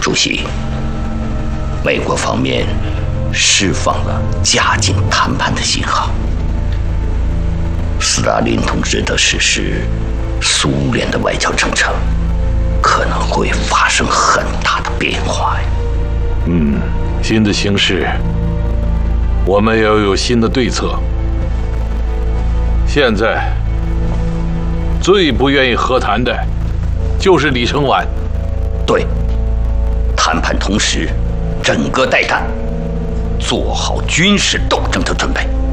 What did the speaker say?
主席，美国方面释放了加紧谈判的信号。斯大林同志的逝世，苏联的外交政策可能会发生很大的变化呀。 新的形势，我们要有新的对策。现在最不愿意和谈的，就是李承晚。 对，谈判同时，整个待旦，做好军事斗争的准备。